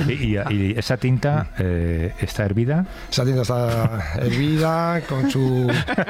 ¿Y esa tinta está hervida? Esa tinta está hervida con su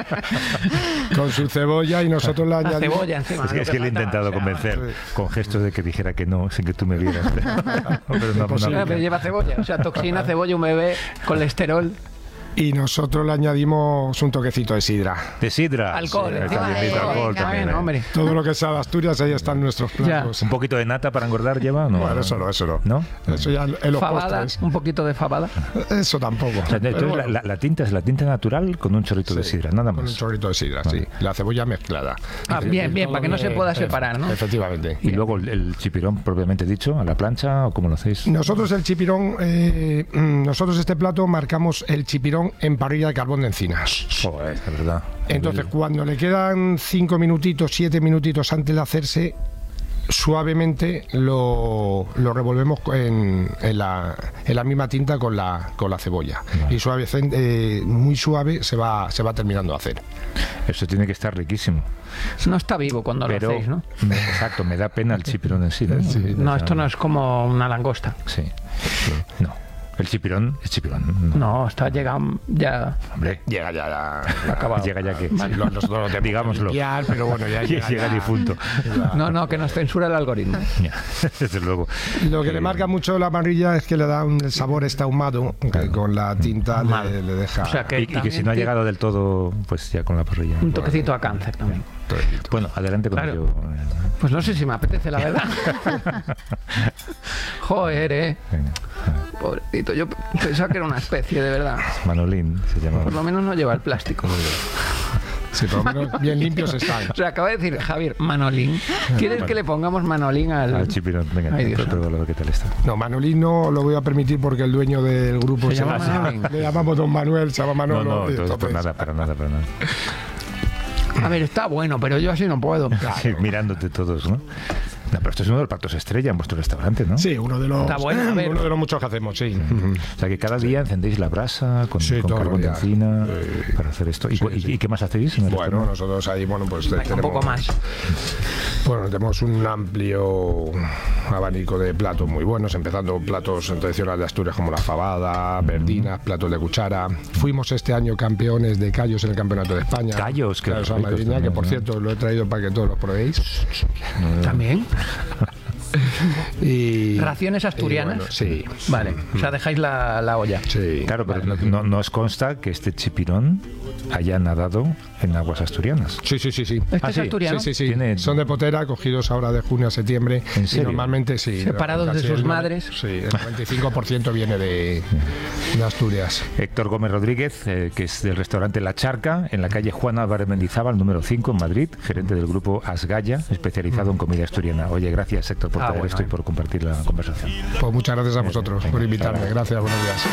cebolla y nosotros la añadimos. Cebolla encima. Es que le he intentado convencer con gestos de que dijera que no, sin que tú me vieras. Pero no, Pero lleva cebolla, o sea, toxina, cebolla, un bebé, colesterol. Y nosotros le añadimos un toquecito de sidra. ¿De sidra? Alcohol. Sí, alcohol también. Bueno, hombre. Todo lo que sea de Asturias, ahí están nuestros platos. ¿Un poquito de nata para engordar lleva? No, bueno, eso no. ¿No? Eso ya en los Fabada, postres. un poquito de fabada. Eso tampoco. O sea, entonces bueno. la tinta es la tinta natural con un chorrito de sidra, nada más. Con un chorrito de sidra, Vale. sí. La cebolla mezclada. Bien, para que no se pueda separar, ¿no? Efectivamente. Y luego el chipirón propiamente dicho, a la plancha, ¿o cómo lo hacéis? Nosotros el chipirón, nosotros este plato marcamos el chipirón en parrilla de carbón de encinas. Joder, es verdad. Entonces, cuando le quedan 5 minutitos, 7 minutitos antes de hacerse, suavemente lo revolvemos en la misma tinta con la cebolla. Vale. Y muy suave se va terminando de hacer. Eso tiene que estar riquísimo. No está vivo cuando lo hacéis, ¿no? Exacto, me da pena el chipirón en sí, ¿no? Sí. No, esto no es como una langosta. Sí. No. El chipirón es chipirón. No, está llegado ya. Hombre, Llega ya Acabado. llega ya que... Nosotros lo tenemos que Digámoslo. limpiar, pero bueno, ya llega difunto. No, que nos censura el algoritmo. Ya, desde luego. Lo que le marca mucho la parrilla es que le da el sabor ahumado, que con la tinta le deja. O sea, que Y que si no ha llegado del todo, pues ya con la parrilla. un toquecito a cáncer también. Bueno, adelante con ello. Pues no sé si me apetece, la verdad. Joder, Venga. pobrecito, yo pensaba que era una especie, de verdad. Manolín se llama. Por lo menos no lleva el plástico. Sí, por lo menos bien limpios están. O sea, acaba de decir Javier, Manolín. ¿Quieres que le pongamos Manolín al chipirón? Venga, Ay, Dios pruébalo a ver qué tal está. No, Manolín no lo voy a permitir porque el dueño del grupo Se llama llama Manolín. Le llamamos Don Manuel, se llama Manolo. No, y entonces, entonces- para nada. A ver, está bueno, pero yo así no puedo. Sí, mirándote todos, ¿no? No, pero esto es uno de los platos estrella en vuestro restaurante, ¿no? Sí, uno de los Está bueno, a ver. uno de los muchos que hacemos, sí. O sea, que cada día encendéis la brasa con Sí, todos carbón de los días. encina para hacer esto. ¿Y, Sí, y- sí. y qué más hacéis en el Bueno, restaurante? nosotros ahí, pues Venga, tenemos un poco más. Bueno, tenemos un amplio abanico de platos muy buenos, empezando platos tradicionales de Asturias como la fabada, verdinas, platos de cuchara. Fuimos este año campeones de callos en el Campeonato de España. Callos, qué Callos a ricos madrileña, que también, por ¿no? cierto lo he traído para que todos los probéis. También. Y, ¿Raciones asturianas? y bueno, sí. Vale, o sea, dejáis la olla. Sí. Claro, pero no os consta que este chipirón haya nadado en aguas asturianas. Sí. ¿Este Ah, es sí, asturiano? Sí. Tiene- Son de potera, cogidos ahora de junio a septiembre. ¿En Y serio? normalmente sí. Separados de casi sus el- madres. Sí, el 95% viene de Asturias. Héctor Gómez Rodríguez, que es del restaurante La Charca, en la calle Juan Álvarez Mendizábal, número 5, en Madrid, gerente del grupo Asgaya, especializado en comida asturiana. Oye, gracias, Héctor, por traer esto y por compartir la conversación. Pues muchas gracias a vosotros Venga, por invitarme. Gracias, buenos días.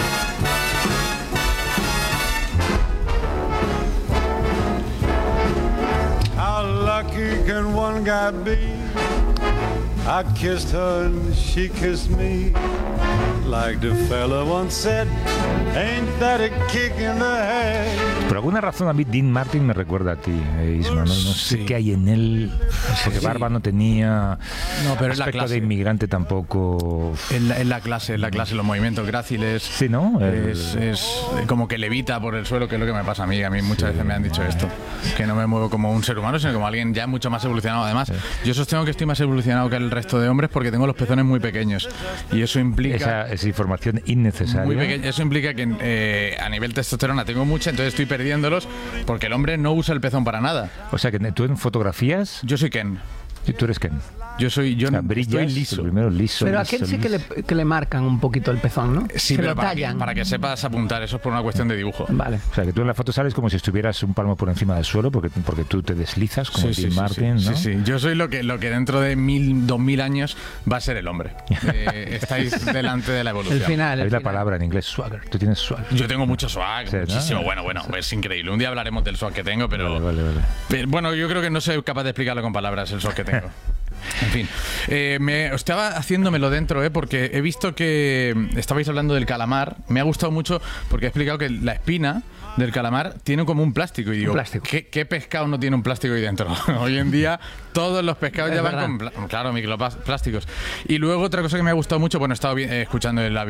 How lucky can one guy be? I kissed her and she kissed me. Like the fella once said, ain't that a kick in the head? Por alguna razón a mí Dean Martin me recuerda a ti, Isma, ¿no? No sé Sí. qué hay en él, porque Sí. barba no tenía, No, pero es la aspecto clase. de inmigrante tampoco. Es la clase, los movimientos gráciles. Sí, ¿no? Es como que levita por el suelo, que es lo que me pasa a mí. A mí muchas veces me han dicho esto, que no me muevo como un ser humano, sino como alguien ya mucho más evolucionado. Además, yo sostengo que estoy más evolucionado que el resto de hombres porque tengo los pezones muy pequeños. Y eso implica... Esa información innecesaria. Muy pequeño. Eso implica que a nivel testosterona tengo mucha, entonces estoy perdiéndolos porque el hombre no usa el pezón para nada. O sea que tú en fotografías, Yo soy Ken. tú eres Ken. Yo O sea, brillas, estoy liso. primero liso. Pero a liso, aquel sí liso. que le marcan un poquito el pezón, ¿no? Sí, se pero lo tallan. para que sepas apuntar, eso es por una cuestión de dibujo. Vale. O sea, que tú en la foto sales como si estuvieras un palmo por encima del suelo, porque tú te deslizas como Dean Martin, sí, ¿no? sí. Yo soy lo que dentro de 2000 años va a ser el hombre. Estáis delante de la evolución. El final. Hay la palabra en inglés, swagger. Tú tienes swagger. Yo tengo mucho swag, Sí, ¿no? muchísimo. Bueno, es increíble. Un día hablaremos del swag que tengo, pero, Vale. pero, bueno, yo creo que no soy capaz de explicarlo con palabras el swag que tengo. En fin, estaba haciéndomelo dentro, porque he visto que estabais hablando del calamar. Me ha gustado mucho porque he explicado que la espina del calamar tiene como un plástico. Y digo, plástico. ¿qué pescado no tiene un plástico ahí dentro? Hoy en día todos los pescados Es ya verdad. van con, claro, microplásticos. Y luego otra cosa que me ha gustado mucho, bueno, he estado escuchando el